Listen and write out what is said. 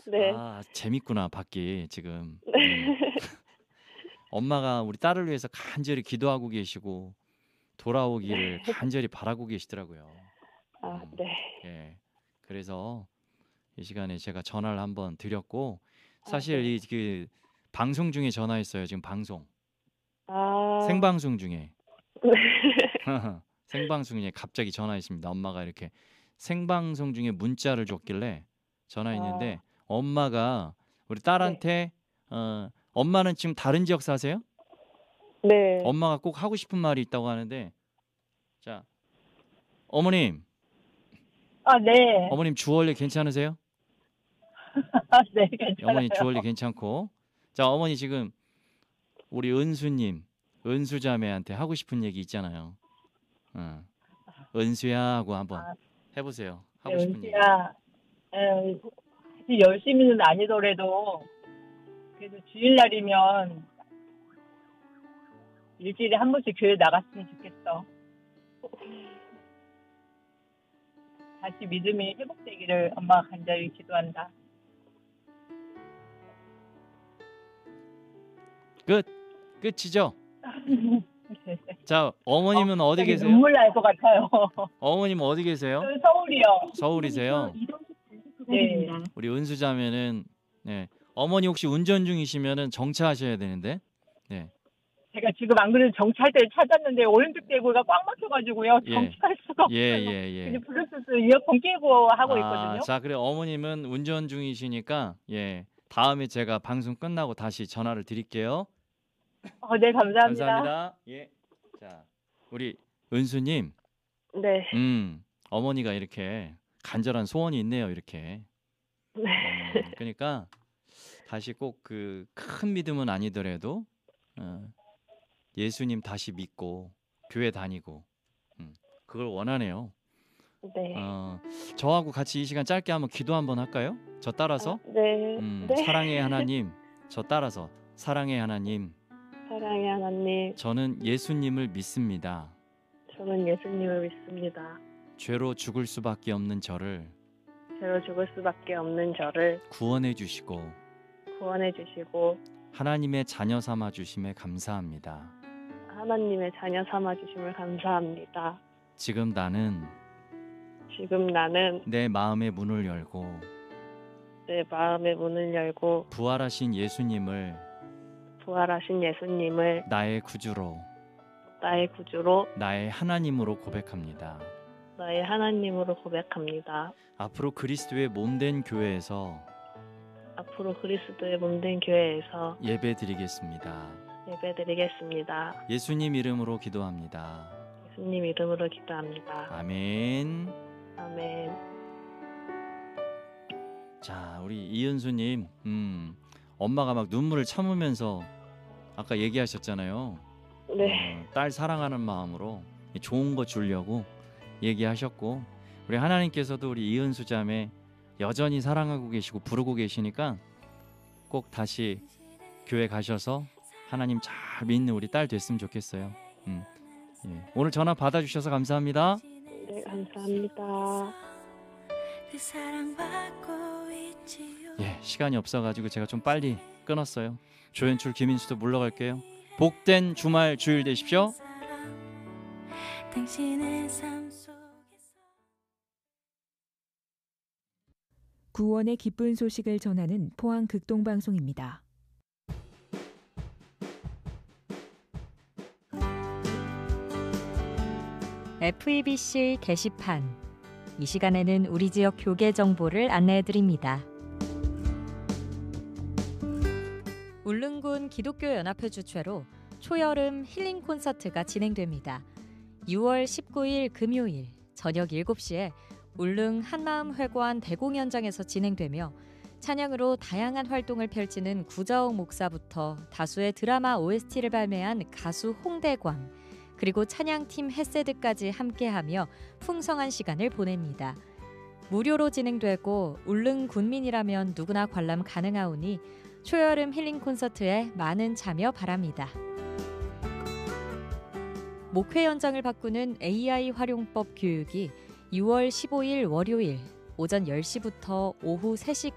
네. 아, 재밌구나, 밖이 지금. 네. 엄마가 우리 딸을 위해서 간절히 기도하고 계시고 돌아오기를 간절히 바라고 계시더라고요. 아, 음, 네. 예. 그래서 이 시간에 제가 전화를 한번 드렸고 아, 사실 네. 이 그 방송 중에 전화했어요. 지금 방송. 아, 생방송 중에. 네. 생방송 중에 갑자기 전화했습니다. 엄마가 이렇게 생방송 중에 문자를 줬길래 아, 전화했는데 엄마가 우리 네. 딸한테 엄마는 지금 다른 지역 사세요? 네. 엄마가 꼭 하고 싶은 말이 있다고 하는데 자, 어머님, 아, 네. 어머님 주원리 괜찮으세요? 아, 네, 어머니 괜찮아요. 주원리 괜찮고 자, 어머니 지금 우리 은수님, 은수자매한테 하고 싶은 얘기 있잖아요. 어. 은수야 하고 한번 아, 해보세요. 네, 하고 싶은 얘기. 은지야, 사실 열심히는 아니더라도, 그래도 주일날이면 일주일에 한 번씩 교회 나갔으면 좋겠어. 다시 믿음이 회복되기를 엄마가 간절히 기도한다. 끝이죠? 네. 자, 어머님은 어디 갑자기 계세요? 눈물 날 것 같아요. 어머님 어디 계세요? 저는 서울이요. 서울이세요? 네. 우리 은수자매는 네. 어머니 혹시 운전 중이시면은 정차하셔야 되는데. 네. 제가 지금 안 그래도 정차대를 찾았는데 오른쪽 대구가 꽉 막혀가지고요. 예. 정차할 수가 없어요. 예. 그냥 블루투스 이어폰 끼고 하고 아, 있거든요. 자, 그래 어머님은 운전 중이시니까 예. 다음에 제가 방송 끝나고 다시 전화를 드릴게요. 네, 감사합니다. 감사합니다. 예. 자, 우리 은수님. 네. 어머니가 이렇게 간절한 소원이 있네요, 이렇게. 네. 그러니까 다시 꼭 그 큰 믿음은 아니더라도 예수님 다시 믿고 교회 다니고 그걸 원하네요. 네. 저하고 같이 이 시간 짧게 한번 기도 한번 할까요? 저 따라서? 아, 네. 네. 사랑의 하나님, 저 따라서 사랑의 하나님, 사랑의 하나님, 저는 예수님을 믿습니다. 저는 예수님을 믿습니다. 죄로 죽을 수밖에 없는 저를 죄로 죽을 수밖에 없는 저를 구원해 주시고 구원해 주시고 하나님의 자녀 삼아 주심에 감사합니다. 하나님의 자녀 삼아 주심을 감사합니다. 지금 나는 내 마음의 문을 열고 내 마음의 문을 열고 부활하신 예수님을 나의 구주로 나의 하나님으로 고백합니다. 앞으로 그리스도의 몸된 교회에서 예배드리겠습니다. 예수님 이름으로 기도합니다. 아멘. 아멘. 자, 우리 이은수님, 엄마가 막 눈물을 참으면서 아까 얘기하셨잖아요. 네. 딸 사랑하는 마음으로 좋은 거 주려고 얘기하셨고, 우리 하나님께서도 우리 이은수 자매 여전히 사랑하고 계시고 부르고 계시니까 꼭 다시 교회 가셔서 하나님 잘 믿는 우리 딸 됐으면 좋겠어요. 예. 오늘 전화 받아주셔서 감사합니다. 네, 감사합니다. 예, 시간이 없어가지고 제가 좀 빨리 끊었어요. 조연출 김인수도 물러갈게요. 복된 주말 주일 되십시오. 구원의 기쁜 소식을 전하는 포항 극동방송입니다. FEBC 게시판. 이 시간에는 우리 지역 교계 정보를 안내해드립니다. 울릉군 기독교연합회 주최로 초여름 힐링 콘서트가 진행됩니다. 6월 19일 금요일 저녁 7시에 울릉 한마음회관 대공연장에서 진행되며 찬양으로 다양한 활동을 펼치는 구자옥 목사부터 다수의 드라마 OST를 발매한 가수 홍대광, 그리고 찬양팀 헤세드까지 함께하며 풍성한 시간을 보냅니다. 무료로 진행되고 울릉 군민이라면 누구나 관람 가능하오니 초여름 힐링 콘서트에 많은 참여 바랍니다. 목회 현장을 바꾸는 AI 활용법 교육이 6월 15일 월요일 오전 10시부터 오후